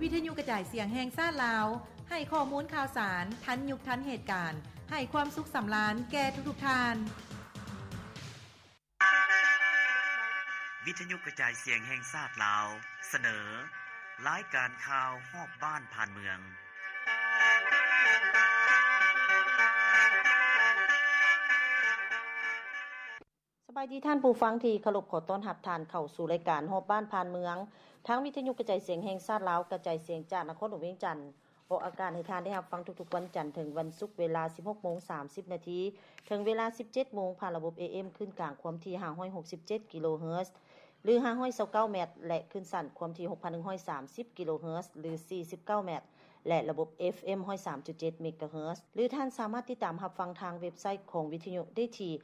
วิทยุกระจายเสียงแห่งชาติลาวให้ข้อมูลข่าวสารทันยุคทันเหตุการณ์ให้ความสุขสำราญแก่ทุกๆท่านวิทยุกระจายเสียงแห่งชาติลาวเสนอรายการข่าวฮอบบ้านผ่านเมืองสบายดีท่านผู้ฟังที่เคารพขอต้อนรับท่านเข้าสู่รายการฮอบบ้านผ่านเมืองทางวิทยุกระจายเสียงแห่งชาติลาวกระจายเสียงจากนครหลวงเวียงจันทน์ออกอากาศให้ท่านได้รับฟังทุกๆวันจันทร์ถึงวันศุกร์เวลา 16:30 น. ถึงเวลา 17:00 น. ผ่านระบบ AM ขึ้นกลางความถี่567 กิโลเฮิรตซ์หรือ529เมตรและขึ้นสั้นความถี่ 6,130 กิโลเฮิรตซ์หรือ49เมตรและระบบ FM 103.7 เมกะเฮิรตซ์หรือท่านสามารถติดตามรับฟังทางเว็บไซต์ของวิทยุได้ที่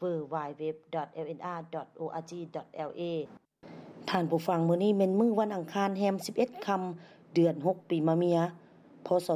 www.lnr.org.la ท่านผู้ฟังมื้อนี้แม่นมื้อวันอังคารแรม11ค่ำเดือน6ปีมะเมียพศ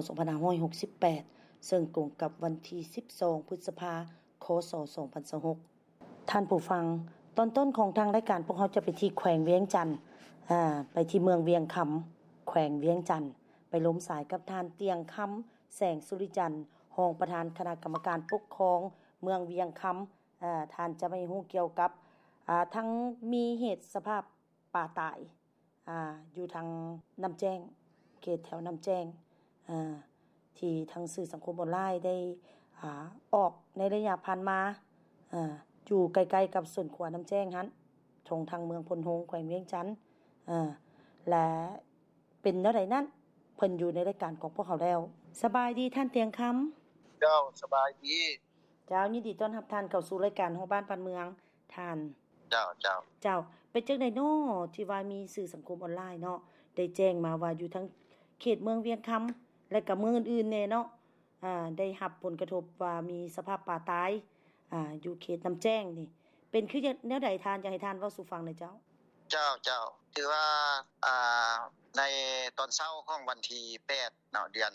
2568ซึ่งตรงกับวันที่12พฤษภาคมคศ2026ท่านผู้ฟังตอนต้นของทางรายการพวกเราจะไปที่แขวงเวียงจันทน์ไปที่เมืองเวียงคำแขวงเวียงจันทน์ไปล้มสายกับท่านเตียงคำแสงสุริจันทร์รองประธานคณะกรรมการปกครองเมืองเวียงคำท่านจะไม่ฮู้เกี่ยวกับทั้งมีเหตุสภาพป่าตายอยู่ทางน้ำแจ้งเขตแถวน้ำแจ้งที่ทางสื่อสังคมออนไลน์ได้ออกในระยะผ่านมาอยู่ใกล้ๆกับส่วนขวาน้ำแจ้งหั้นตรงทางเมืองพลโฮงแขวงเวียงจันทน์และเป็นแนวใดนั้นเพิ่นอยู่ในรายการของพวกเขาแล้วสบายดีท่านเตียงคำเจ้าสบายดีเจ้ายินดีต้อนรับท่านเข้าสู่รายการของบ้านปานเมืองท่านเจ้าเป็นจังได๋น้อที่ว่ามีสื่อสังคมออนไลน์เนาะได้แจ้งมาว่าอยู่ทั้งเขตเมืองเวียงคำและก็เมืองอื่นๆแน่เนาะได้รับผลกระทบว่ามีสภาพป่าตายอยู่เขตน้ำแจ้งนี่เป็นคือแนวใดท่านอยากให้ท่านเว้าสู่ฟังหน่อยเจ้าถือว่าในตอนเช้าของวันที่8เนาะเดือน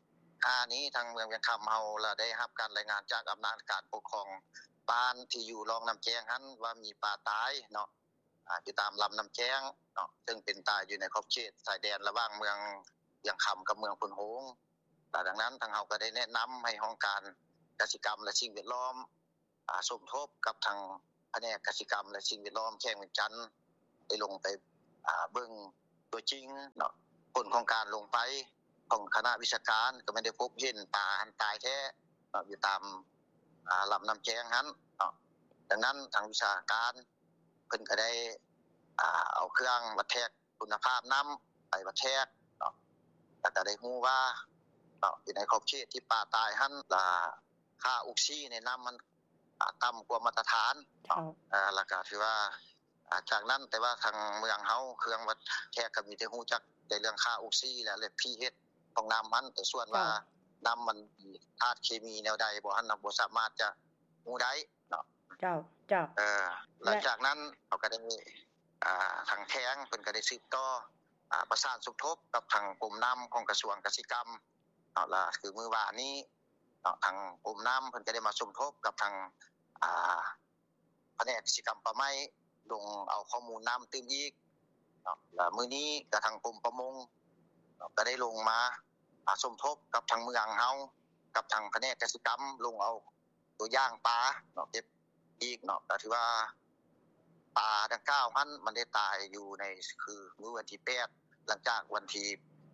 5นี้ทางเมืองเวียงคำเฮาละได้รับการรายงานจากอำนาจการปกครองบ้านที่อยู่รองน้ำแจ้งหั้นว่ามีป่าตายเนาะอยู่ตามลำน้ำแจ้งเนาะซึ่งเป็นตายอยู่ในขอบเขตชายแดนระหว่างเมืองเวียงคำกับเมืองพนโฮงดังนั้นทางเฮาก็ได้แนะนำให้ห้องการกสิกรรมและสิ่งแวดล้อมสมทบกับทางแผนกกสิกรรมและสิ่งแวดล้อมแขวงเวียงจันทน์ได้ลงไปเบิ่งตัวจริงเนาะผลของการลงไปของคณะวิชาการก็ไม่ได้พบเห็นป่าหันตายแท้อยู่ตามลำน้ำแจ้งหั้นเนาะดังนั้นทางวิชาการเพิ่นก็ได้เอาเครื่องวัดแทกคุณภาพน้ำไปวัดแทกเนาะแล้วก็ได้ฮู้ว่าเนาะอยู่ในขอบเขตที่ป่าตายหั้นค่าออกซิในน้ำมันต่ำกว่ามาตรฐานแล้วก็ถือว่าจากนั้นแต่ว่าทางเมืองเฮาเครื่องวัดแทกก็มีแต่ฮู้จักในเรื่องค่าออกซิและpH ของน้ำมันแต่ส่วนว่าน้ำมันธาตุเคมีแนวใดบ่ทันบ่สามารถจะฮู้ได้เนาะเจ้าหลังจากนั้นเขาก็ได้ทางแท้งเพิ่นก็ได้สืบต่อประสานสมทบกับทางกรมน้ำของกระทรวงเกษตรกรรมเอาล่ะคือมื้อวานนี้ทางกรมน้ำเพิ่นก็ได้มาสมทบกับทางแผนกกิจกรรมป่าไม้ลงเอาข้อมูลน้ำตื่นอีกเนาะแล้วมื้อนี้ก็ทางกรมประมงก็ได้ลงมาสมทบกับทางเมืองเฮากับทางแผนกกสิกรรมลงเอาตัวอย่างปลาเนาะเก็บอีกเนาะก็ถือว่าปลาดังกล่าวนั้นมันได้ตายอยู่ในคือมื้อวันที่8หลังจากวันที่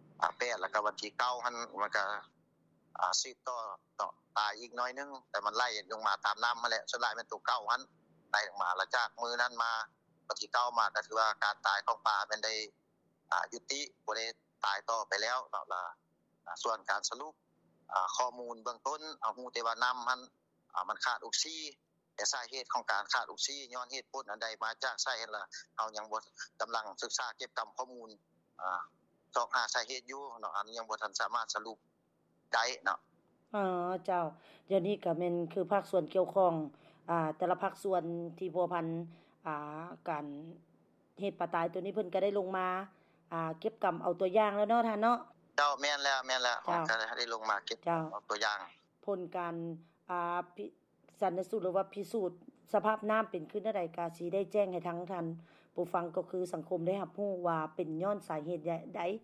8แล้วก็วันที่9หั่นมันก็สืบต่อตายอีกน้อยนึงแต่มันไล่ลงมาตามน้ำมาแหละสุดท้ายมันตัว9หั่นไล่ลงมาหลังจากมื้อนั้นมาวันที่9มาก็ถือว่าการตายของปลามันได้ยุติบ่ได้ตายต่อไปแล้วเนาะส่วนการสรุปข้อมูลเบื้องต้นเอาฮู้แต่ว่าน้ำมันขาดออกซิแต่สาเหตุของการขาดออกซิย้อนเหตุผลอันใดมาจากสาเหตุล่ะเฮายังบ่กำลังศึกษาเก็บกำข้อมูลสอบหาสาเหตุอยู่เนาะอันยังบ่ทันสามารถสรุปได้เนาะเจ้าเดี๋ยวนี้ก็แม่นคือภาคส่วนเกี่ยวข้องแต่ละภาคส่วนที่พัวพันการเหตุป่าตายตัวนี้เพิ่นก็ได้ลงมาเก็บกำเอาตัวอย่างแล้วเนาะท่านเนาะเจ้าแม่นแล้วก็ได้ลงมาเก็บเอาตัวอย่างผลการสันสูตรหรือว่าพิสูจน์สภาพน้ำเป็นขึ้นใดก็สิได้แจ้งให้ทั้งท่านผู้ฟังก็คือสังคมได้รับรู้ว่าเป็นย้อนสาเหตุใด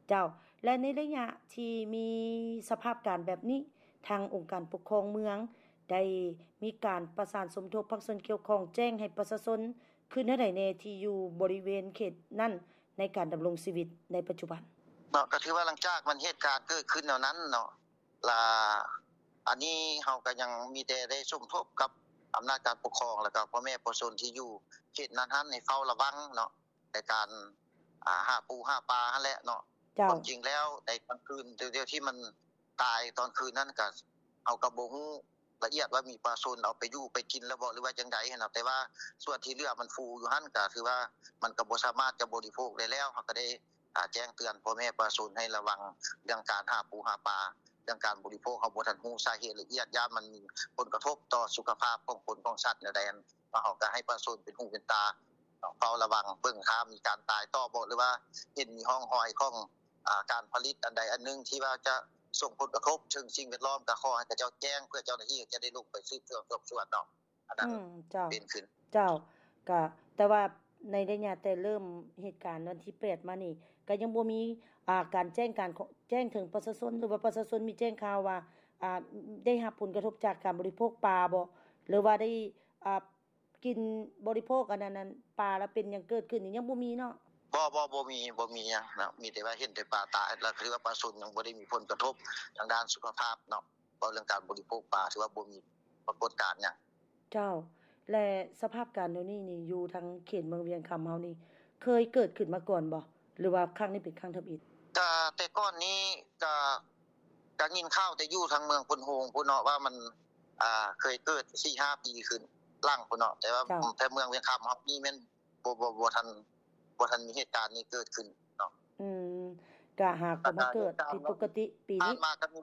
เจ้าและในระยะที่มีสภาพการแบบนี้ทางองค์การปกครองเมืองได้มีการประสานสมทบภาคส่วนเกี่ยวข้องแจ้งให้ประชาชนคือแนวใดแน่ที่อยู่บริเวณเขตนั้นในการดำรงชีวิตในปัจจุบันเนาะก็ถือว่าหลังจากมันเหตุการณ์เกิดขึ้นแนวนั้นเนาะล่ะอันนี้เฮาก็ยังมีแต่ได้สมทบกับอำนาจการปกครองแล้วก็พ่อแม่ประชาชนที่อยู่เขตนั้นให้เฝ้าระวังเนาะในการหาปูหาปลาหั่นแหละเนาะความจริงแล้วในกลางคืนเดียวที่มันตายตอนคืนนั้นก็เฮาก็บ่ฮู้ละเอียดว่ามีปลาชนเอาไปอยู่ไปกินแล้วบ่หรือว่าจังได๋นะแต่ว่าส่วนที่เหลือมันฟูอยู่หั่นก็คือว่ามันก็บ่สามารถจะบริโภคได้แล้วเฮาก็ได้แจ้งเตือนพ่อแม่ประชาชนให้ระวังเรื่องการหาปูหาปลาเรื่องการบริโภคเฮาบ่ทันฮู้สาเหตุละเอียดย่านมันมีผลกระทบต่อสุขภาพของคนของสัตว์แนวใดเฮาก็ให้ประชาชนเป็นหูเป็นตาเฝ้าระวังเบิ่งถ้ามีการตายต่อบ่หรือว่าเห็นมีห้องหอยของการผลิตอันใดอันหนึ่งที่ว่าจะส่งผลกระทบถึงสิ่งแวดล้อมก็ขอให้เจ้าแจ้งเพื่อเจ้าหน้าที่จะได้ลงไปสืบสวนเนาะอันนั้นเจ้าเป็นขึ้นเจ้าก็แต่ว่าในระยะแต่เริ่มเหตุการณ์วันที่8มานี่ก็ยังบ่มีการแจ้งถึงประชาชนหรือว่าประชาชนมีแจ้งข่าวว่าได้รับผลกระทบจากการบริโภคปลาบ่หรือว่าได้กินบริโภคอันนั้นปลาแล้วเป็นหยังเกิดขึ้นนี่ยังบ่มีเนาะบ่มีหยังนะมีแต่ว่าเห็นแต่ปลาตายแล้วคือว่าประชาชนยังบ่ได้มีผลกระทบทางด้านสุขภาพเนาะเพราะเรื่องการบริโภคปลาถือว่าบ่มีปรากฏการณ์หยังเจ้าและสภาพการเดี๋ยวนี้นี่อยู่ทางเขตเมืองเวียงคำเฮานี่เคยเกิดขึ้นมาก่อนบ่หรือว่าครั้งนี้เป็นครั้งทำอิฐก็แต่ก่อนนี้ก็ยินข่าวแต่อยู่ทางเมืองพุนโฮงพุ่นเนาะว่ามันเคยเกิด 4-5 ปีขึ้นหลังพุ่นเนาะแต่ว่าแต่เมืองเวียงคำเฮานี่แม่นบ่ทันมีเหตุการณ์นี้เกิดขึ้นเนาะก็หากมาเกิดผิดปกติปีนี้ผ่านมาก็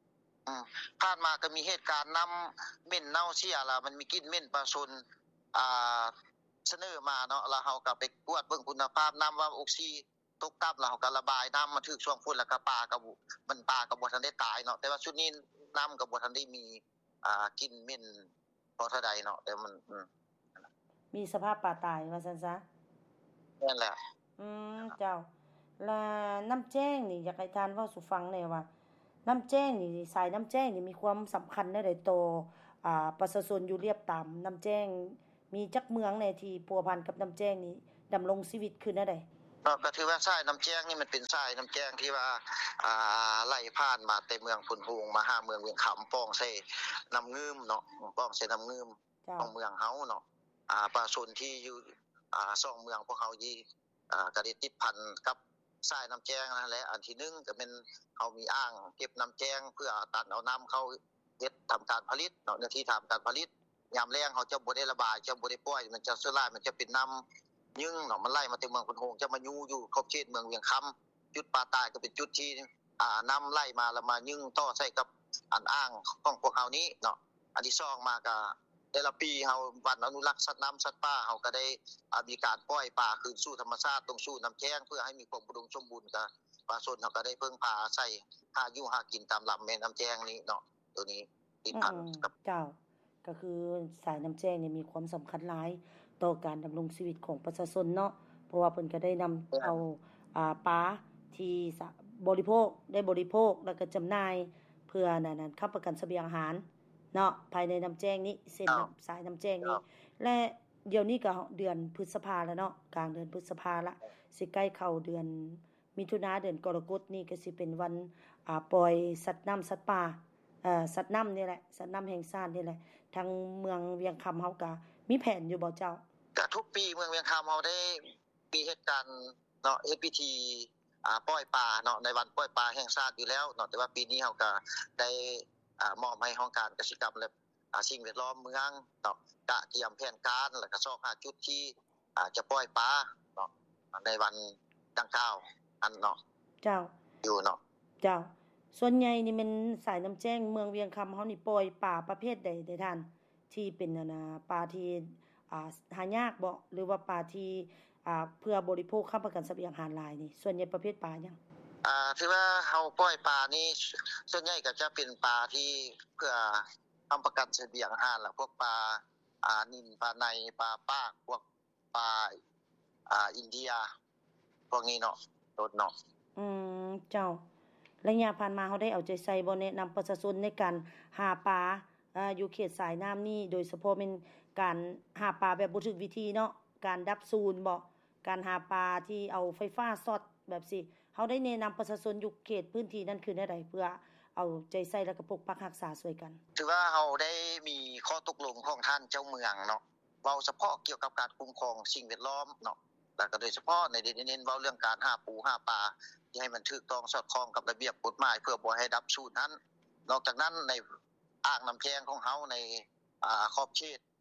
มีเหตุการณ์นำเหม็นเน่าเสียล่ะมันมีกลิ่นเหม็นปลาชนเสนอมาเนาะแล้วเฮาก็ไปตรวจเบิ่งคุณภาพน้ำว่าออกซิตกต่ำแล้วเฮาก็ระบายน้ำมาถึงช่วงฝุ่นแล้วก็ปลาก็บ่ทันได้ตายเนาะแต่ว่าชุดนี้น้ำก็บ่ทันได้มีกลิ่นเหม็นพอเท่าใดเนาะแต่มันมีสภาพปลาตายว่าซั่นซะนั่นแหละเจ้าและน้ำแจ้งนี่อยากให้ท่านเว้าสู่ฟังแหน่ว่าน้ำแจ้งนี่สายน้ำแจ้งนี่มีความสำคัญในใดต่อประชาชนอยู่เรียบตามน้ำแจ้งมีจักเมืองในที่พัวพันกับน้ำแจ้งนี่ดำรงชีวิตขึ้นได้ก็ถือว่าสายน้ำแจ้งนี่มันเป็นสายน้ำแจ้งที่ว่าไหลผ่านมาแต่เมืองพุนโฮงมาหาเมืองเวียงคำป้องเสน้ำงืมเนาะป้องเสน้ำงืมของเมืองเฮาเนาะประชาชนที่อยู่2เมืองพวกเฮายี่ก็ได้ติดพันกับสายน้ำแจ้งนั่นแหละอันที่1ก็เป็นเฮามีอ่างเก็บน้ำแจ้งเพื่อตัดเอาน้ำเข้าเฮ็ดทำการผลิตเนาะหน้าที่ทำการผลิตยามแล้งเฮาจะบ่ได้ระบายจะบ่ได้ปล่อยมันจะสุดท้ายมันจะเป็นน้ำยึงเนาะมันไหลมาจากเมืองพุนโฮงจะมาอยู่ขอบเขตเมืองเวียงคำจุดปลาตายก็เป็นจุดที่น้ำไหลมาแล้วมายึงต่อใส่กับอ่างของพวกเฮานี้เนาะอันที่2มาก็แต่ละปีเฮาวันอนุรักษ์สัตว์น้ำสัตว์ป่าเฮาก็ได้มีการปล่อยปลาคืนสู่ธรรมชาติตรงสู่น้ำแจ้งเพื่อให้มีความอุดมสมบูรณ์กับประชาชนเฮาก็ได้เพิ่งพาอาศัยหาอยู่หากินตามลำแม่น้ำแจ้งนี้เนาะตัวนี้ติดพันกับเจ้าก็คือสายน้ำแจ้งนี่มีความสำคัญหลายต่อการดำรงชีวิตของประชาชนเนาะเพราะว่าเพิ่นก็ได้นำเอาปลาที่บริโภคแล้วก็จำหน่ายเพื่อนั้นค้ำประกันเสบียงอาหารเนาะภายในน้ำแจ้งนี้เส้นสายน้ำแจ้งนี้และเดี๋ยวนี้ก็เดือนพฤษภาแล้วเนาะกลางเดือนพฤษภาละสิใกล้เข้าเดือนมิถุนายนเดือนกรกฎนี่ก็สิเป็นวันปล่อยสัตว์น้ำสัตว์ป่าสัตว์น้ำนี่แหละสัตว์น้ำแห่งชาตินี่แหละทางเมืองเวียงคำเฮาก็มีแผนอยู่บ่เจ้าก็ทุกปีเมืองเวียงคำเฮาได้มีเหตุการณ์เนาะเฮ็ดพิธีปล่อยปลาเนาะในวันปล่อยปลาแห่งชาติอยู่แล้วเนาะแต่ว่าปีนี้เฮาก็ได้มอบให้ห้องการเกษตรกรรมและสิ่งแวดล้อมเมืองเนาะกะเตรียมแผนการแล้วก็ซอกหาจุดที่จะปล่อยปลาเนาะในวันดังกล่าวอันเนาะเจ้าอยู่เนาะเจ้าส่วนใหญ่นี่มันสายน้ำแจ้งเมืองเวียงคำเฮานี่ปล่อยปลาประเภทใดได้ท่านที่เป็นปลาที่หายากบ่หรือว่าปลาที่เพื่อบริโภคค้ำประกันเสบียงอาหารหลายนี่ส่วนใหญ่ประเภทปลาหยังที่ว่าเฮาปล่อยปลานี่ส่วนใหญ่ก็จะเป็นปลาที่เพื่อค้ำประกันเสบียงอาหารล่ะพวกปลานิลปลาในปลาปากพวกปลาอินเดียพวกนี้เนาะโดดเนาะเจ้าระยะผ่านมาเฮาได้เอาใจใส่บ่แนะนําประชาชนในการหาปลาอยู่เขตสายน้ํานี้โดยเฉพาะเป็นการหาปลาแบบบ่ถูกวิธีเนาะการดับศูนย์บ่การหาปลาที่เอาไฟฟ้าช็อตแบบสิเฮาได้แนะนําประชาชนอยู่เขตพื้นที่นั้นคือแนวใดเพื่อเอาใจใส่แล้วก็ปกปักรักษาช่วยกันถือว่าเฮาได้มีข้อตกลงของท่านเจ้าเมืองเนาะเว้าเฉพาะเกี่ยวกับการคุ้มครองสิ่งแวดล้อมเนาะแล้วก็โดยเฉพาะในเน้นเว้าเรื่องการหาปูหาปลาที่ให้มันถูกต้องสอดคล้องกับระเบียบกฎหมายเพื่อบ่ให้ดับสูญนั้นนอกจากนั้นในอ่างน้ําแพงของเฮาในขอบเขต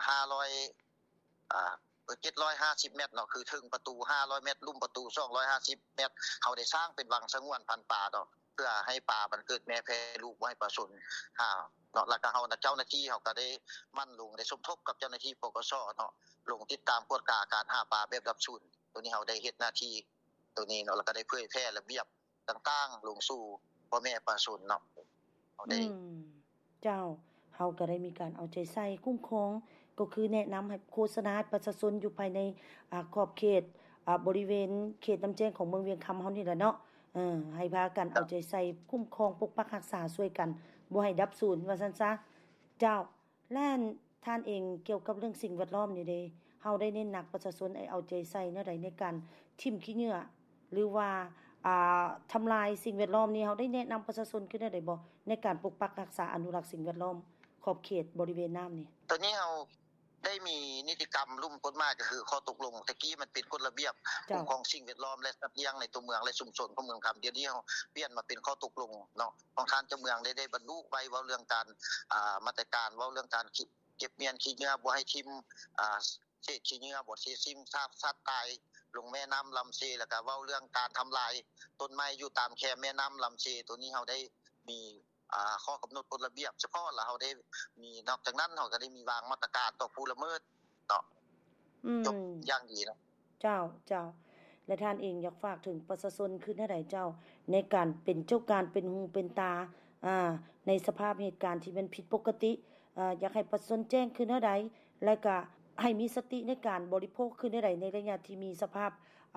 750 เมตรเนาะคือถึงประตู500 เมตรลุ่มประตู250 เมตรเฮาได้สร้างเป็นวังสงวนพันธุ์ปลาดอกเพื่อให้ปลามันเกิดแม่แพร่ลูกบ่ให้ปลาสนเนาะแล้วก็เฮาเจ้าหน้าที่เฮาก็ได้มั่นลงได้สมทบกับเจ้าหน้าที่ปกสเนาะลงติดตามกวดกาการหาปลาแบบดับสูญตัวนี้เฮาได้เฮ็ดหน้าที่ตัวนี้เนาะแล้วก็ได้เผยแพร่ระเบียบต่างๆลงสู่พ่อแม่ปลาสนเนาะเฮาได้เจ้าเฮาก็ได้มีการเอาใจใส่คุ้มครองก็คือแนะนําให้โฆษณาประชาชนอยู่ภายในขอบเขตบริเวณเขตน้ําแจ้งของเมืองเวียงคําเฮานี่แหละเนาะให้พากันเอาใจใส่คุ้มครองปกปักรักษาช่วยกันบ่ให้ดับสูญว่าซั่นซะเจ้าและท่านเองเกี่ยวกับเรื่องสิ่งแวดล้อมนี่เด้เฮาได้เน้นหนักประชาชนให้เอาใจใส่แนวใดในการทิ่มขี้เหงื่อหรือว่าทำลายสิ่งแวดล้อมนี่เฮาได้แนะนําประชาชนคือแนวใดบ่ในการปกปักรักษาอนุรักษ์สิ่งแวดล้อมขอบเขตบริเวณน้ํานี่ตอนนี้เฮาได้มีนิติกรรมลุ่มกฎหมายก็คือข้อตกลงตะกี้มันเป็นกฎระเบียบของสิ่งแวดล้อมและสัตว์เลี้ยงในตัวเมืองและชุมชนของเมืองคําเดี๋ยวนี้เฮาเปลี่ยนมาเป็นข้อตกลงเนาะของท่านเจ้าเมืองได้บรรลุไว้เว้าเรื่องการมาตรการเว้าเรื่องการเก็บเมียนขี้เหงื่อบ่ให้ทิ่มเศษขี้เหงื่อบ่สิซิมสัตว์ตายลงแม่น้ําลำเซแล้วก็เว้าเรื่องการทำลายต้นไม้อยู่ตามแคแม่น้ําลำเซตัวนี้เฮาได้มีข้อกำหนดกฎระเบียบเฉพาะแล้วเฮาได้มีนอกจากนั้นเฮาก็ได้มีวางมาตรการต่อผู้ละเมิดเนาะจบอย่างดีนะเจ้าและท่านเองอยากฝากถึงประชาชนคือแนวใดเจ้าในการเป็นเจ้าการเป็นหูเป็นตาในสภาพเหตุการณ์ที่มันผิดปกติอยากให้ประชาชนแจ้งคือแนวใดและก็ให้มีสติในการบริโภคคือแนวใดในระยะที่มีสภาพ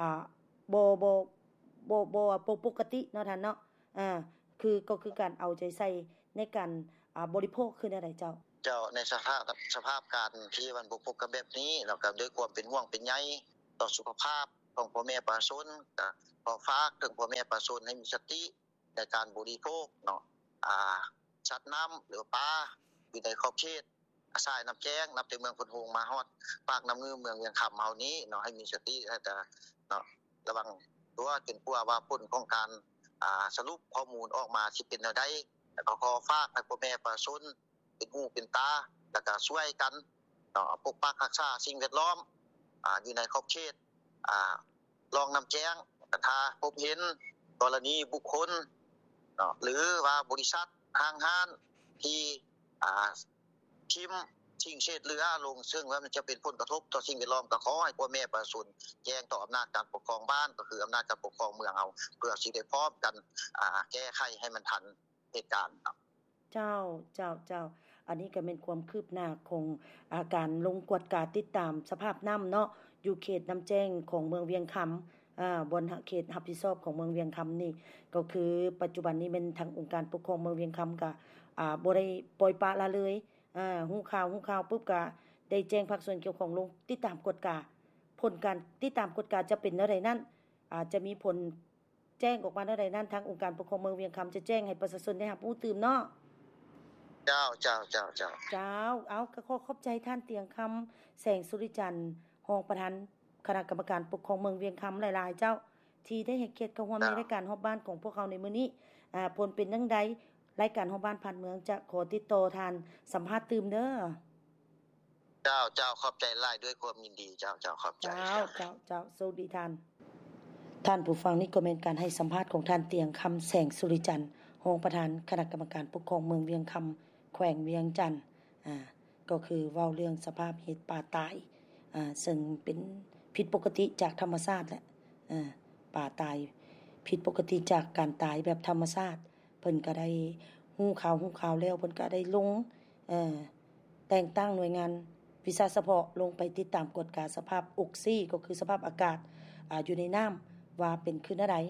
บ่ปกติเนาะท่านเนาะก็คือการเอาใจใส่ในการบริโภคคือแนวใดเจ้าในสภาพการที่มันบ่ปกติแบบนี้แล้วก็ด้วยความเป็นห่วงเป็นใยต่อสุขภาพของพ่อแม่ประชาชนก็ขอฝากถึงพ่อแม่ประชาชนให้มีสติในการบริโภคเนาะสัตว์น้ําหรือปลาอยู่ในขอบเขตสายน้ําแจ้งนับแต่เมืองพนโฮงมาฮอดปากน้ํางือเมืองเวียงคําเฮานี้เนาะให้มีสติแต่เนาะระวังตัวจนกว่าว่าผลของการสรุปข้อมูลออกมาสิเป็นแนวใดแล้วก็ขอฝากให้พ่อแม่ประชาชนเป็นหูเป็นตาแล้วก็ช่วยกันเนาะปกปักรักษาสิ่งแวดล้อมอยู่ในขอบเขตรองน้ําแจ้งถ้าพบเห็นกรณีบุคคลเนาะหรือว่าบริษัทห้างร้านที่ทิ่มสิ่งเศษเหลือลงซึ่งว่ามันจะเป็นผลกระทบต่อสิ่งแวดล้อมก็ขอให้พ่อแม่ประชาชนแจ้งต่ออำนาจการปกครองบ้านก็คืออำนาจการปกครองเมืองเอาเพื่อสิได้พร้อมกันแก้ไขให้มันทันเหตุการณ์เจ้าอันนี้ก็เป็นความคืบหน้าของการลงกวดกาติดตามสภาพน้ําเนาะอยู่เขตน้ําแจ้งของเมืองเวียงคําบนเขตรับผิดชอบของเมืองเวียงคํานี่ก็คือปัจจุบันนี้เป็นทางองค์การปกครองเมืองเวียงคําก็บ่ได้ปล่อยปละละเลยฮู้ข่าวปุ๊บก็ได้แจ้งภาคส่วนเกี่ยวของลงติดตามกฎกาผลการติดตามกฎกาจะเป็นแนวใดนั้นจะมีผลแจ้งออกมาแนวใดนั้นทางองค์การปกครองเมืองเวียงคําจะแจ้งให้ประชาชนได้รับรู้ตื่นเนาะเจ้าเอาก็ขอบใจท่านเตียงคําแสงสุริจันทร์รองประธานคณะกรรมการปกครองเมืองเวียงคําหลายๆเจ้าที่ได้ให้เกียรติเข้าร่วมในรายการฮอบบ้านของพวกเขาในมื้อนี้ผลเป็นจังไดรายการฮอบบ้านผ่านเมืองจะขอติดต่อท่านสัมภาษณ์ตื่มเด้อเจ้าขอบใจหลายด้วยความยินดีเจ้าขอบใจเจ้าสวัสดีท่านผู้ฟังนี่ก็เป็นการให้สัมภาษณ์ของท่านเตียงคําแสงสุริจันทร์รองประธานคณะกรรมการปกครองเมืองเวียงคําแขวงเวียงจันทน์ก็คือเว้าเรื่องสภาพเหตุป่าตายซึ่งเป็นผิดปกติจากธรรมชาติแหละป่าตายผิดปกติจากการตายแบบธรรมชาติเพิ่นก็ได้ฮู้ข่าวแล้วเพิ่นก็ได้ลงแต่งตั้งหน่วยงานวิชาเฉพาะลงไปติดตามกฎการสภาพอกซี่ก็คือสภาพอากาศอยู่ในน้ําว่าเป็นคือแนวใด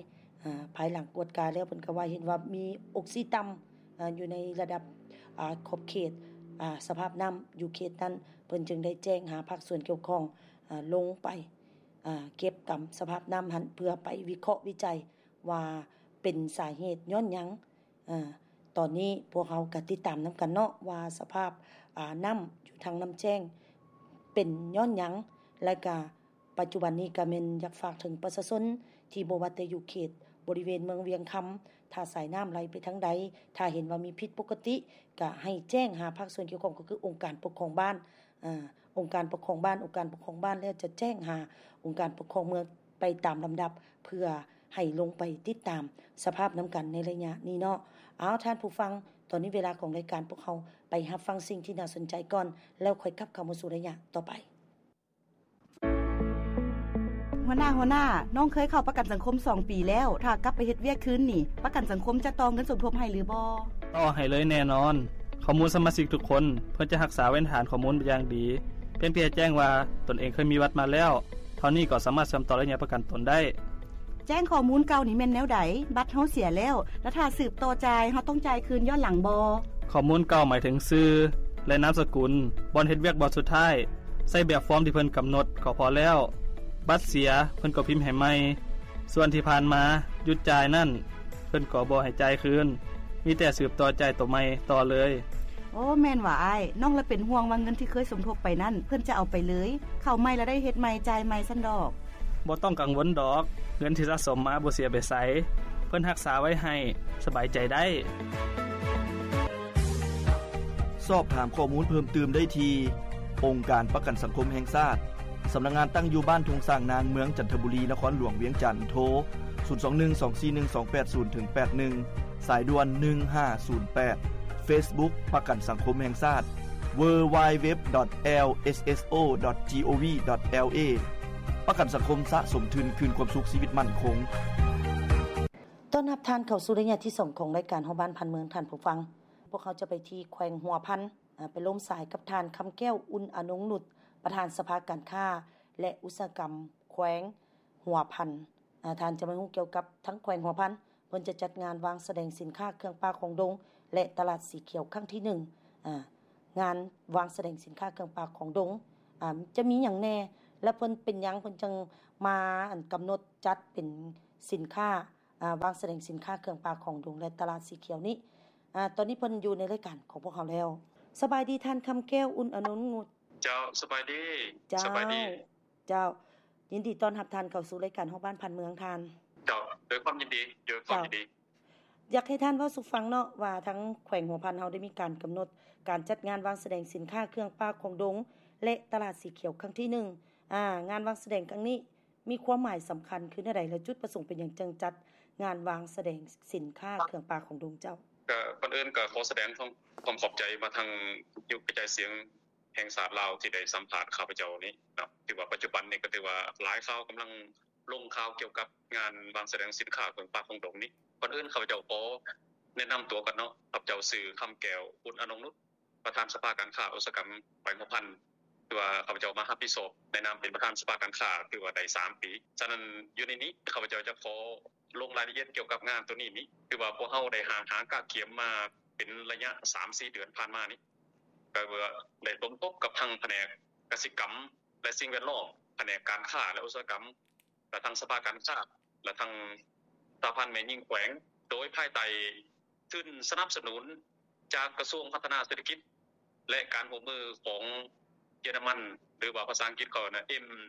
ภายหลังกวดกาแล้วเพิ่นก็ว่าเห็นว่ามีออกซิต่ำอยู่ในระดับขอบเขตสภาพน้ำอยู่เขตนั้นเพิ่นจึงได้แจ้งหาภาคส่วนเกี่ยวข้องลงไปเก็บตามสภาพน้ำหันเพื่อไปวิเคราะห์วิจัยว่าเป็นสาเหตุย้อนหยังตอนนี้พวกเราก็ติดตามนํากันเนาะว่าสภาพน้ำอยู่ทางน้ำแจ้งเป็นย้อนหยังและก็ปัจจุบันนี้ก็แม่นอยากฝากถึงประชาชนที่บ่ว่าแต่อยู่เขตบริเวณเมืองเวียงคำถ้าสายน้ำไหลไปทางใดถ้าเห็นว่ามีผิดปกติก็ให้แจ้งหาภาคส่วนเกี่ยวข้องก็คือองค์การปกครองบ้านองค์การปกครองบ้านแล้วจะแจ้งหาองค์การปกครองเมืองไปตามลำดับเพื่อให้ลงไปติดตามสภาพน้ำกันในระยะนี้เนาะเอาท่านผู้ฟังตอนนี้เวลาของรายการพวกเราไปรับฟังสิ่งที่น่าสนใจก่อนแล้วค่อยกลับเข้ามาสู่ระยะต่อไปหัวหน้าน้องเคยเข้าประกันสังคม2ปีแล้วถ้ากลับไปเฮ็ดเวียกคืนนี่ประกันสังคมจะต่อเงินสมทบให้หรือบ่ต่อให้เลยแน่นอนข้อมูลสมาชิกทุกคนเพื่อจะรักษาไว้ฐานข้อมูลอย่างดีเพียงแจ้งว่าตนเองเคยมีวัดมาแล้วเท่านี้ก็สามารถเสริมต่อระยะประกันตนได้แจ้งข้อมูลเก่านี่แม่นแนวใดบัตรเฮาเสียแล้วแล้วถ้าสืบต่อจ่ายเฮาต้องจ่ายคืนย้อนหลังบ่ข้อมูลเก่าหมายถึงชื่อและนามสกุลบ่อนเฮ็ดเวียกบ่สุดท้ายใส่แบบฟอร์มที่เพิ่นกำหนดก็พอแล้วบัตรเสียเพิ่นก็พิมพ์ให้ใหม่ส่วนที่ผ่านมาหยุดจ่ายนั่นเพิ่นก็บ่ให้จ่ายคืนมีแต่สืบต่อจ่ายตัวใหม่ต่อเลยโอ้แม่นว่าอ้ายน้องละเป็นห่วงว่าเงินที่เคยสมทบไปนั่นเพิ่นจะเอาไปเลยเข้าใหม่แล้วได้เฮ็ดใหม่จ่ายใหม่ซั่นดอกบ่ต้องกังวลดอกเงินที่สะสมมาบ่เสียไปไสเพิ่นรักษาไว้ให้สบายใจได้สอบถามข้อมูลเพิ่มเติมได้ที่องค์การประกันสังคมแห่งชาติสำนักงานตั้งอยู่บ้านทุ่งสร้างนางเมืองจันทบุรีนครหลวงเวียงจันทน์โทร0212411281สายด่วน1508 Facebook ประกันสังคมแห่งชาติ www.lsso.gov.la ประกันสังคมสะสมทุนคืนความสุขชีวิตมั่นคงต้อนรับท่านเข้าสู่ระยะที่2ของรายการเฮาบ้านพันเมืองท่านผู้ฟังพวกเขาจะไปที่แขวงหัวพันไปล้มสายกับท่านคำแก้วอุ่นอนงนุชประธานสภาการค้าและอุตสาหกรรมแขวงหัวพันท่านจะมาฮู้เกี่ยวกับทั้งแขวงหัวพันเพิ่นจะจัดงานวางแสดงสินค้าเครื่องป่าของดงและตลาดสีเขียวครั้งที่1งานวางแสดงสินค้าเครื่องป่าของดงจะมีหยังแน่และเพิ่นเป็นหยังเพิ่นจังมากําหนดจัดเป็นสินค้าวางแสดงสินค้าเครื่องป่าของดงและตลาดสีเขียวนี้ตอนนี้เพิ่นอยู่ในรายการของพวกเราแล้วสบายดีท่านคำแก้วอุ่นอนงนุชเจ้าสบายดีสบายดีเจ้ายินดีต้อนรับท่านเข้าสู่รายการเฮาบ้านพันเมืองท่านเจ้าด้วยความยินดีอยากให้ท่านเว้าสู่ฟังเนาะว่าทั้งแขวงหัวพันเฮาได้มีการกําหนดการจัดงานวางแสดงสินค้าเครื่องป่าของดงและตลาดสีเขียวครั้งที่1งานวางแสดงครั้งนี้มีความหมายสําคัญคือใดและจุดประสงค์เป็นหยังจังจัดงานวางแสดงสินค้าเครื่องป่าของดงเจ้าก็ก่อนอื่นก็ขอแสดงความขอบใจมาทางยุคกระจายเสียงแห่งชาติลาวที่ได้สัมภาษณ์ข้าพเจ้านี้เนาะที่ว่าปัจจุบันนี้ก็ถือว่าหลายข่าวกําลังลงข่าวเกี่ยวกับงานวางแสดงสินค้าเครื่องป่าของดงนี้ก่อนอื่นข้าพเจ้าขอแนะนําตัวกันเนาะข้าพเจ้าชื่อคำแก้วอุ่นอนงนุชประธานสภาการค้าอุตสาหกรรมแขวงหัวพันที่ว่าข้าพเจ้ามารับผิดชอบในนามเป็นประธานสภาการค้าคือว่าได้3ปีฉะนั้นอยู่ในนี้ข้าพเจ้าจะขอลงรายละเอียดเกี่ยวกับงานตัวนี้คือว่าพวกเฮาได้หากะเขียมมาเป็นระยะ 3-4 เดือนผ่านมานี้ก็ว่าได้ร่วมพบกับทางแผนกกสิกรรมและสิ่งแวดล้อมแผนกการค้าและอุตสาหกรรมและทางสภาการค้าและทางสหพันธ์แม่หญิงแขวงโดยภายใต้ทุนสนับสนุนจากกระทรวงพัฒนาเศรษฐกิจและการร่วมมือของเยอรมันหรือว่าภาษาอังกฤษก็นะ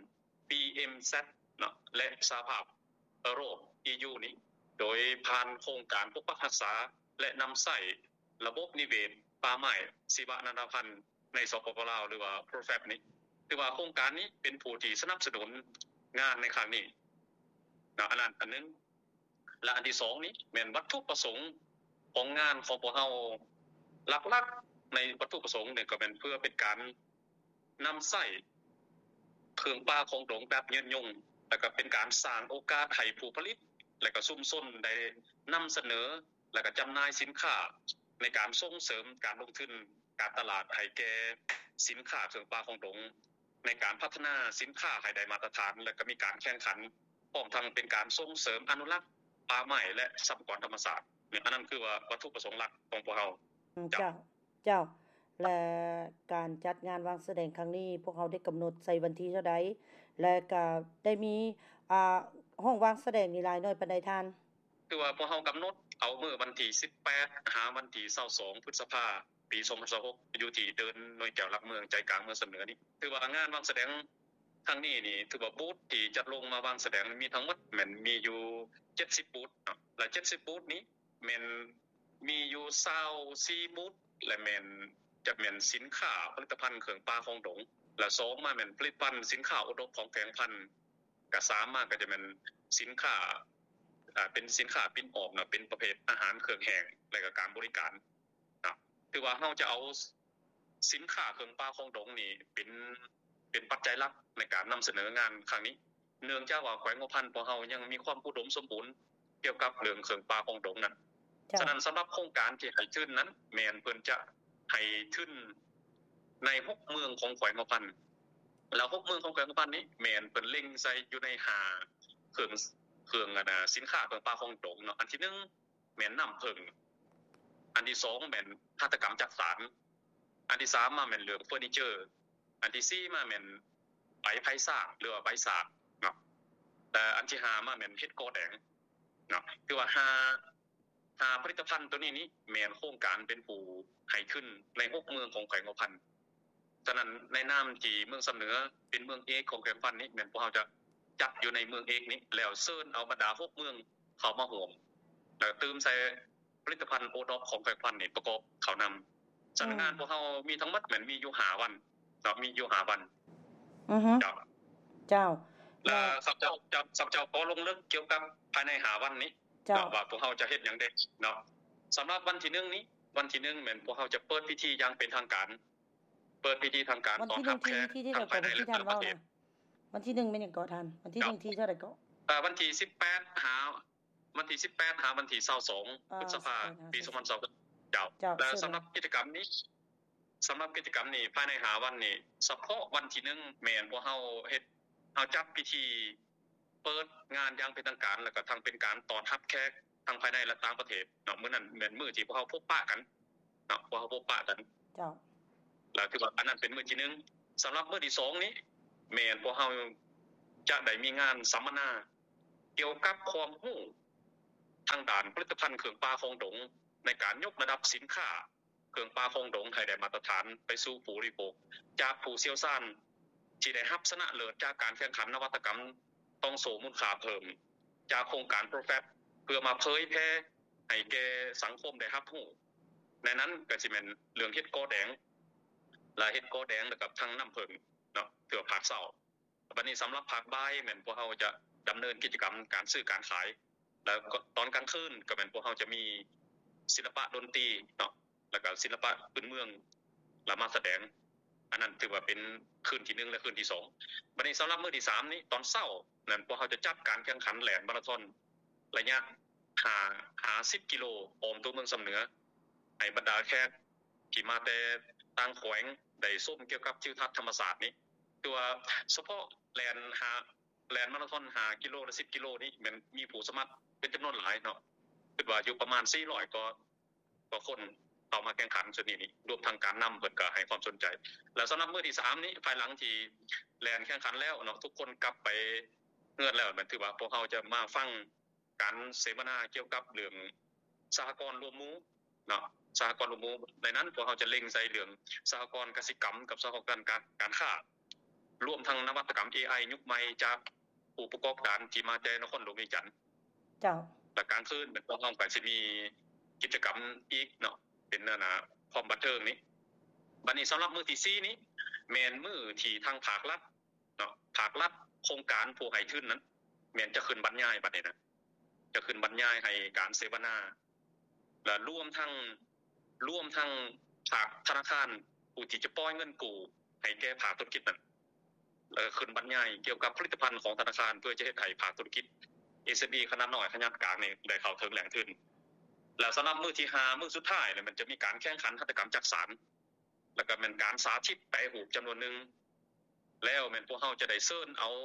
BMZ เนาะและสหภาพยุโรป EU นี้โดยผ่านโครงการปกปักรักษาและนําใช้ระบบนิเวศป่าไม้ชีวนานาพันธุ์ในสปป.ลาวหรือว่า PROFAP นี้ถือว่าโครงการนี้เป็นผู้ที่สนับสนุนงานในครั้งนี้นะอันนึงและอันที่2นี้แม่นวัตถุประสงค์ของงานของพวกเฮาหลักๆในวัตถุประสงค์เนี่ยก็เป็นเพื่อเป็นการนําใช้เครื่องป่าของดงแบบยืนยงแล้วก็เป็นการสร้างโอกาสให้ผู้ผลิตและก็ชุมชนได้นําเสนอและก็จําหน่ายสินค้าในการส่งเสริมการลงทุนการตลาดให้แก่สินค้าเครื่องป่าของดงในการพัฒนาสินค้าให้ได้มาตรฐานและก็มีการแข่งขันพร้อมทั้งเป็นการส่งเสริมอนุรักษ์ป่าไม้และทรัพยากรธรรมชาติเนี่ยอันนั้นคือว่าวัตถุประสงค์หลักของพวกเราเจ้าและการจัดงานวางแสดงครั้งนี้พวกเราได้กำหนดใส่วันที่เท่าใดและก็ได้มีห้องวางแสดงนี่หลายน้อยปานใดท่านคือว่าพวกเรากำหนดเอามื้อวันที่18หาวันที่22พฤษภาคมปี2026อยู่ที่เดินหน่วยแก้วหลักเมืองใจกลางเมืองเสนอนี่ถือว่างานวางแสดงครั้งนี้นี่ถือว่าบูธที่จัดลงมาวางแสดงมีทั้งหมดแม่นมีอยู่70บูธเนาะและ70บูธนี้แม่นมีอยู่24บูธและแม่นจะแม่นสินค้าผลิตภัณฑ์เครื่องปลาของดงและ2มาแม่นผลิตภัณฑ์สินค้าอุดมของแกงพันธุ์ก็3มาก็จะแม่นสินค้าเป็นสินค้าปิ้นออกเนาะเป็นประเภทอาหารเครื่องแห้งและก็การบริการคือว่าเฮาจะเอาสินค้าเครื่องปลาของดงนี่เป็นปัจจัยหลักในการนำเสนองานครั้งนี้เนื่องจากว่าแขวงงพันธุ์ของเฮายังมีความอุดมสมบูรณ์เกี่ยวกับเรื่องเครื่องปลาของดงนั้นฉะนั้นสำหรับโครงการที่ให้ขึ้นนั้นแม่นเพิ่นจะให้ขึ้นใน6เมืองของแขวงงพันธุ์แล้ว6เมืองของแขวงงพันธุ์นี้แม่นเพิ่นเล็งใส่อยู่ใน5เครื่องสินค้าเครื่องปลาของดงเนาะอันที่1แม่นน้ำผึ้งอันที่2แม่นหัตถกรรมจักสานอันที่3มาแม่นเรื่องเฟอร์นิเจอร์อันที่4มาแม่นใบไผ่ซากหรือว่าใบสากเนาะแต่อันที่5มาแม่นเฮ็ดกอแดงเนาะคือว่า5ผลิตภัณฑ์ตัวนี้แม่นโครงการเป็นผู้ให้ขึ้นใน6เมืองของแขวงงพันธุ์ฉะนั้นในนามที่เมืองสำเหนือเป็นเมืองเอกของแขวงพันธุ์นี้แม่นพวกเราจะจัดอยู่ในเมืองเอกนี้แล้วเชิญเอาบรรดา6เมืองเข้ามาร่วมแล้วเติมใส่ผลิตภัณฑ์โอดอปของแขวงพันธุ์นี่ประกอบเข้านำสำนักงานพวกเรามีทั้งหมดแม่นมีอยู่5วันเนาะมีอยู่5วันเจ้าแล้วสับเจ้าขอลงลึกเกี่ยวกับภายใน5วันนี้ว่าพวกเราจะเฮ็ดหยังได้เนาะสำหรับวันที่1นี้วันที่1แม่นพวกเราจะเปิดพิธีอย่างเป็นทางการเปิดพิธีทางการต้อนรับแขกทางภายในและต่างประเทศวันที่1เป็นหยังก่อท่านวันที่1ที่เท่าใดก็วันที่18หาวันที่18หาวันที่22พฤษภาคมปี2020แล้วสำหรับกิจกรรมนี้ภายใน5วันนี้เฉพาะวันที่1แม่นพวกเฮาจัดพิธีเปิดงานอย่างเป็นทางการแล้วก็ทางเป็นการต้อนรับแขกทางภายในและต่างประเทศเนาะมื้อนั้นแม่นมื้อที่พวกเฮาพบปะกันเนาะพวกเฮาพบปะกันเจ้าแล้วคือว่าอันนั้นเป็นมื้อที่1สำหรับมื้อที่2นี้แม่นพวกเฮาจะได้มีงานสัมมนาเกี่ยวกับความรู้ทางด้านผลิตภัณฑ์เครื่องปลาของดงในการยกระดับสินค้าเครื่องปลาของดงให้ได้มาตรฐานไปสู่ผู้บริโภคจากผู้เชี่ยวชาญที่ได้รับชนะเลิศจากการแข่งขันนวัตกรรมต้องโสมูลค่าเพิ่มจากโครงการโปรแฟตเพื่อมาเผยแพร่ให้แก่สังคมได้รับรู้ในนั้นก็สิแม่นเรื่องเฮ็ดกอแดงและเฮ็ดกอแดงแล้วก็ทั้งน้ำผึ้งเนาะเพื่อภาคเช้าบัดนี้สำหรับภาคบ่ายแม่นพวกเฮาจะดำเนินกิจกรรมการซื้อการขายแล้วตอนกลางคืนก็แม่นพวกเฮาจะมีศิลปะดนตรีเนาะแล้วก็ศิลปะพื้นเมืองและมาแสดงอันนั้นถือว่าเป็นคืนที่1และคืนที่2บัดนี้สำหรับมื้อที่3นี้ตอนเช้านั่นพวกเฮาจะจัดการแข่งขันแหลนมาราธอนระยะ50กิโลอ้อมตัวเมืองสำเหนือให้บรรดาแขกที่มาแต่ต่างแขวงได้ชมเกี่ยวกับทิวทัศน์ธรรมศาสตร์นี้ตัวเฉพาะแหลนมาราธอน5กิโลและ10กิโลนี้มันมีผู้สมัครเป็นจำนวนหลายเนาะคิดว่าอยู่ประมาณ400กว่าคนเข้ามาแข่งขันส่วนนี้รวมทั้งการนำเพิ่นก็ให้ความสนใจแล้วสำหรับมื้อที่3นี้ภายหลังที่แล่นแข่งขันแล้วเนาะทุกคนกลับไปเฮือนแล้วมันถือว่าพวกเฮาจะมาฟังการเสวนาเกี่ยวกับเรื่องสหกรณ์รวมหมู่เนาะสหกรณ์รวมหมู่ในนั้นพวกเฮาจะเล็งใส่เรื่องสหกรณ์กสิกรรมกับสหกรณ์การค้ารวมทั้งนวัตกรรม AI ยุคใหม่จากผู้ประกอบการที่มาแต่นครหลวงเวียงจันทน์เจ้าและกลางคืนเป็นพวกเฮาก็สิมีกิจกรรมอีกเนาะเป็นความบันเทิงนี้บัดนี้สำหรับมื้อที่4นี้แม่นมื้อที่ทางภาครัฐเนาะภาครัฐโครงการผู้ให้ทุนนั้นแม่นจะขึ้นบรรยายบัดนี้นะจะขึ้นบรรยายให้การเสวนาและรวมทั้งภาคธนาคารผู้ที่จะปล่อยเงินกู้ให้แก่ภาคธุรกิจนั้นขึ้นบรรยายเกี่ยวกับผลิตภัณฑ์ของธนาคารเพื่อจะเฮ็ดให้ภาคธุรกิจ SME ขนาดน้อยขนาดกลางนี่ได้เข้าถึงแหล่งทุนแล้วสำหรับมื้อที่5มื้อสุดท้ายมันจะมีการแข่งขันหัตถกรรมจักสานแล้วก็เป็นการสาธิตแปรรูปจำนวนนึงแล้วแม่นพวกเฮาจะได้เชิญเอาบ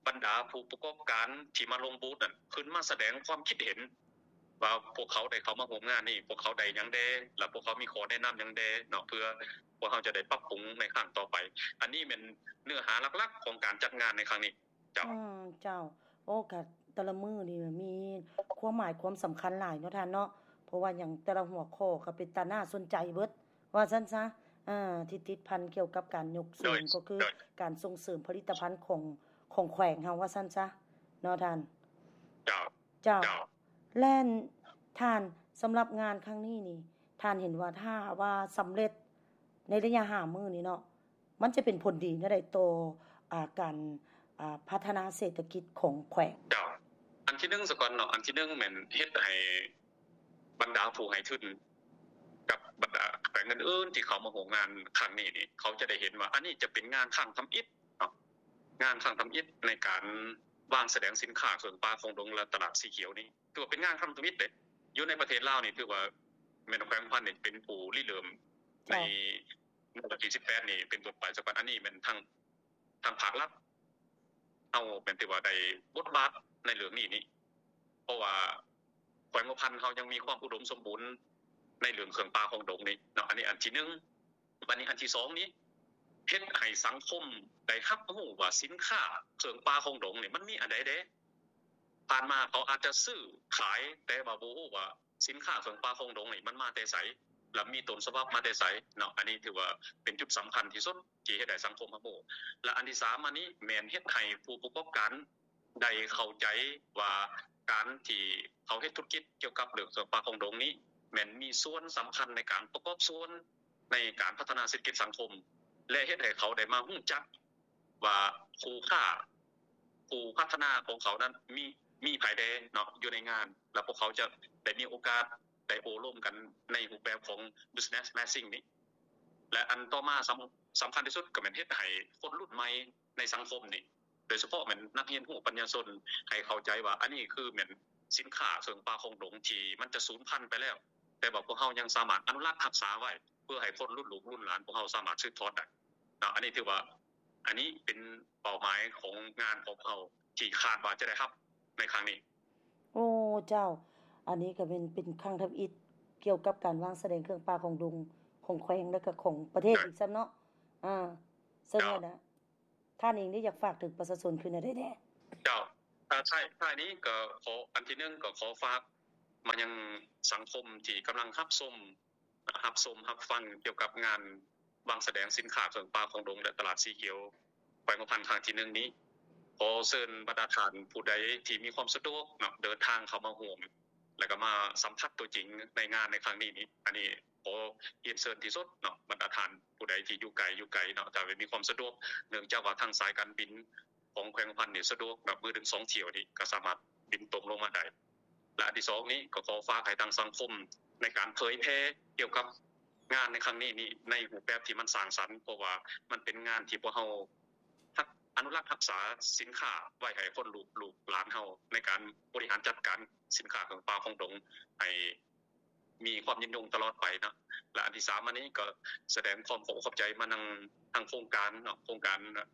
บรรดาผู้ประกอบการที่มาลงบูธนั่นขึ้นมาแสดงความคิดเห็นว่าพวกเขาได้เข้ามาร่วมงานนี่พวกเขาได้หยังแดและพวกเขามีข้อแนะนําหยังแดเนาะเพื่อพวกเขาจะได้ปรับปรุงในครั้งต่อไปอันนี้เป็นเนื้อหาหลักๆของการจัดงานในครั้งนี้เจ้าเจ้าโอ้ก็แต่ละมื้อนี่มีความหมายความสําคัญหลายเนาะท่านเนาะเพราะว่าหยังแต่ละหัวข้อก็เป็นตาน่าสนใจเบิดว่าซั่นซะที่ติดพันเกี่ยวกับการยกสูงก็คือการส่งเสริมผลิตภัณฑ์ของแขวงเฮาว่าซั่นซะเนาะท่านเจ้าแล่นท่านสําหรับงานครั้งนี้นี่ท่านเห็นว่าถ้าว่าสําเร็จในระยะ5มื้อนี้เนาะมันจะเป็นผลดีในได้ต่อการพัฒนาเศรษฐกิจของแขวงเจ้าอันที่1ซะก่อนเนาะอันที่1แม่นเฮ็ดให้บรรดาผู้ให้ทุนกับบรรดาแขวงอื่นๆที่เขามาร่วมงานครั้งนี้นี่เขาจะได้เห็นว่าอันนี้จะเป็นงานครั้งทําอิฐเนาะงานครั้งทําอิฐในการวางแสดงสินค้าเชิงป่าคงดงและตลาดสีเขียวนี่ถือว่าเป็นงานครั้งทําอิฐเด้อยู่ในประเทศลาวนี่ถือว่าแม่นแขวงพันธุ์นี่เป็นผู้ริเริ่มในวันที่18นี่เป็นต้นไปซะก่อนอันนี้แม่นทางภาครัฐเอาเป็นที่ว่าได้บทบาทในเรื่องนี้นี่เพราะว่าแขวงพันธุ์เฮายังมีความอุดมสมบูรณ์ในเรื่องเครื่องป่าของดงนี่เนาะอันนี้อันที่1บัดนี้อันที่2นี้เฮ็ดให้สังคมได้รับรู้ว่าสินค้าเครื่องป่าของดงนี่มันมีอันใดเด้ผ่านมาเขาอาจจะซื้อขายแต่ว่าบ่ฮู้ว่าสินค้าเครื่องป่าของดงนี่มันมาแต่ไสและมีต้นฉบับมาแต่ไสเนาะอันนี้ถือว่าเป็นจุดสำคัญที่สุดที่เฮ็ดให้สังคมรับรู้และอันที่3อันนี้แม่นเฮ็ดให้ผู้ประกอบการได้เข้าใจว่าการที่เขาเฮ็ดธุรกิจเกี่ยวกับเรื่องเครื่องป่าของดงนี้แม่นมีส่วนสำคัญในการประกอบส่วนในการพัฒนาเศรษฐกิจสังคมและเฮ็ดให้เขาได้มารู้จักว่าคู่ค่าผู้พัฒนาของเขานั้นมีภายในเนาะอยู่ในงานแล้วพวกเขาจะได้มีโอกาสได้โอร่วมกันในรูปแบบของ business matching นี้และอันต่อมาสำคัญที่สุดก็แม่นเฮ็ดให้คนรุ่นใหม่ในสังคมนี่โดยเฉพาะแม่นนักเรียนผู้ปัญญาชนให้เข้าใจว่าอันนี้คือแม่นสินค้าเชิงป่าของดงที่มันจะสูญพันธุ์ไปแล้วแต่ว่าพวกเฮายังสามารถอนุรักษ์รักษาไว้เพื่อให้คนรุ่นลูกรุ่นหลานพวกเฮาสามารถสืบทอดได้อันนี้ถือว่าอันนี้เป็นเป้าหมายของงานของเฮาที่คาดว่าจะได้รับในครั้งนี้โอ้เจ้าอันนี้ก็เป็นครั้งทำอิฐเกี่ยวกับการวางแสดงเครื่องป่าของดงของแขวงและก็ของประเทศอีกซ้ําเนาะซึ่งนะท่านเองนี่อยากฝากถึงประชาชนคือได้แน่เจ้าใช่ท้ายนี้ก็ขออันที่1ก็ขอฝากมายังสังคมที่กําลังรับชมรับฟังเกี่ยวกับงานวางแสดงสินค้าเครื่องป่าของดงและตลาดสีเขียวแขวงพันธุ์ครั้งที่1นี้ขอเชิญบรรดาท่านผู้ใดที่มีความสะดวกเนาะเดินทางเข้ามาร่วมแล้วก็มาสัมผัสตัวจริงในงานในครั้งนี้อันนี้ขอเรียนเชิญที่สุดเนาะบรรดาท่านผู้ใดที่อยู่ไกลเนาะถ้ามีความสะดวกเนื่องจากว่าทางสายการบินของแขวงพันธุ์นี่สะดวกแบบมื้อนึง2เที่ยวนี่ก็สามารถบินตรงลงมาได้และอันที่2นี้ก็ขอฝากให้ทางสังคมในการเผยแพร่เกี่ยวกับงานในครั้งนี้นี่ในรูปแบบที่มันสร้างสรรค์เพราะว่ามันเป็นงานที่พวกเฮาอนุรักษ์รักษาสินค้าไว้ให้คนลูกหลานเฮาในการบริหารจัดการสินค้าของป่าของดงให้มีความยืนยงตลอดไปนะและอันที่3อันนี้ก็แสดงความขอบใจมาทางโครงการเนาะโครงการ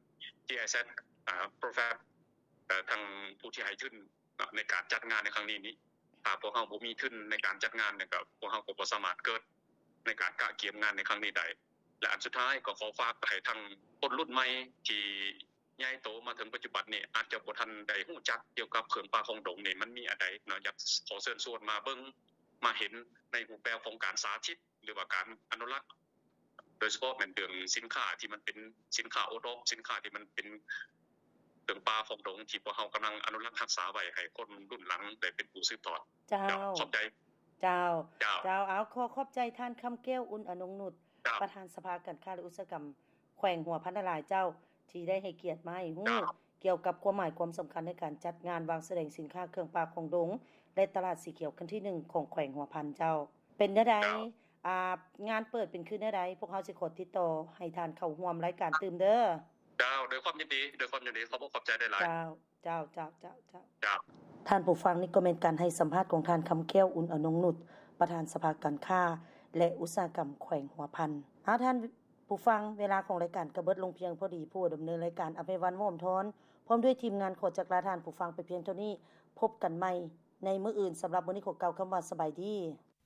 GIZ Profab ทางผู้ที่ให้ทุนในการจัดงานในครั้งนี้ถ้าพวกเฮาบ่มีทุนในการจัดงานเนี่ยก็พวกเฮาก็บ่สามารถเกิดในการกะเกียมงานในครั้งนี้ได้และอันสุดท้ายก็ขอฝากให้ทางคนรุ่นใหม่ที่ใหญ่โตมาถึงปัจจุบันนี่อาจจะบ่ทันได้รู้จักเกี่ยวกับเครื่องป่าของดงนี่มันมีอะไรเนาะอยากขอเชิญชวนมาเบิ่งมาเห็นในรูปแบบของการสาธิตหรือว่าการอนุรักษ์โดยเฉพาะเป็นเรื่องสินค้าที่มันเป็นสินค้าโอท็อปสินค้าที่มันเป็นเครื่องป่าของดงที่พวกเฮากำลังอนุรักษ์รักษาไว้ให้คนรุ่นหลังได้เป็นผู้สืบทอดเจ้าขอบใจเจ้าเอาขอบใจท่านคำแก้วอุ่นอนงนุชประธานสภาการค้าและอุตสาหกรรมแขวงหัวพันนารายเจ้าที่ได้ให้เกียรติมาให้ฮู้เกี่ยวกับความหมายความสําคัญในการจัดงานวางแสดงสินค้าเครื่องป่าของดงและตลาดสีเขียวครั้งที่1ของแขวงหัวพันเจ้าเป็นจังได๋งานเปิดเป็นคืนจังได๋พวกเฮาสิขอติดต่อให้ท่านเข้าร่วมรายการตื่มเด้อเจ้าด้วยความยินดีขอบใจได้หลายเจ้าท่านผู้ฟังนี่ก็เป็นการให้สัมภาษณ์ของท่านคำแก้วอุ่นอนงนุชประธานสภาการค้าและอุตสาหกรรมแขวงหัวพันท่านผู้ฟังเวลาของรายการก็เบิดลงเพียงพอดีผู้ดำเนินรายการอภัยวันโหมทนพร้อมด้วยทีมงานขอจักลาท่านผู้ฟังไปเพียงเท่านี้พบกันใหม่ในมื้ออื่นสำหรับมื้อนี้ขอกล่าวคำว่าสบายดี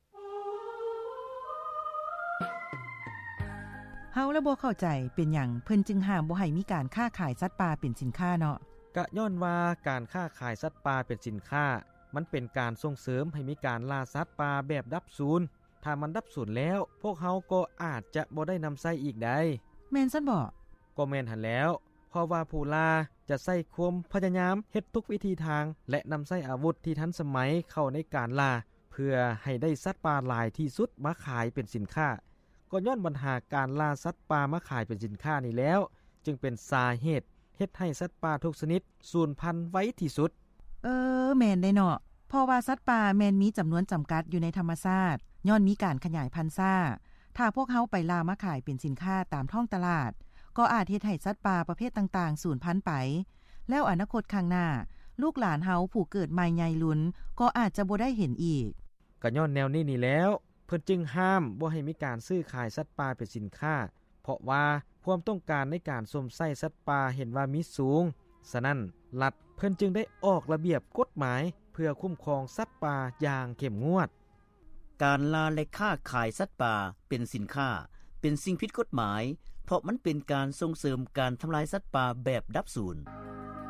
เฮาละบ่เข้าใจเป็นหยังเพิ่นจึงห้ามบ่ให้มีการค้าขายสัตว์ป่าเป็นสินค้าเนาะก็ย้อนว่าการค้าขายสัตว์ป่าเป็นสินค้ามันเป็นการส่งเสริมให้มีการล่าสัตว์ป่าแบบดับศูนย์ถ้ามันดับศูนย์แล้วพวกเฮาก็อาจจะบ่ได้นำใช้อีกได้แม่นซั่นบ่ก็แม่นหั่นแล้วเพราะว่าผู้ล่าจะใช้ความพยายามเฮ็ดทุกวิธีทางและนำใช้อาวุธที่ทันสมัยเข้าในการล่าเพื่อให้ได้สัตว์ป่าหลายที่สุดมาขายเป็นสินค้าก็ย้อนปัญหาการล่าสัตว์ป่ามาขายเป็นสินค้านี่แล้วจึงเป็นสาเหตุเฮ็ดให้สัตว์ป่าทุกชนิดสูญพันธุ์ไว้ที่สุดแม่นได้เนาะเพราะว่าสัตว์ป่าแม่นมีจำนวนจำกัดอยู่ในธรรมชาติย้อนมีการขยายพันธุ์ซ่าถ้าพวกเฮาไปล่ามาขายเป็นสินค้าตามท้องตลาดก็อาจเฮ็ดให้สัตว์ป่าประเภทต่างๆสูญพันธุ์ไปแล้วอนาคตข้างหน้าลูกหลานเฮาผู้เกิดใหม่ใหญ่ลุ้นก็อาจจะบ่ได้เห็นอีกก็ย้อนแนวนี้นี่แล้วเพิ่นจึงห้ามบ่ให้มีการซื้อขายสัตว์ป่าเป็นสินค้าเพราะว่าความต้องการในการสวมใส่สัตว์ป่าเห็นว่ามีสูงฉะนั้นรัฐเพิ่นจึงได้ออกระเบียบกฎหมายเพื่อคุ้มครองสัตว์ป่าอย่างเข้มงวดการล่าและค้าขายสัตว์ป่าเป็นสินค้าเป็นสิ่งผิดกฎหมายเพราะมันเป็นการส่งเสริมการทำลายสัตว์ป่าแบบดับศูนย์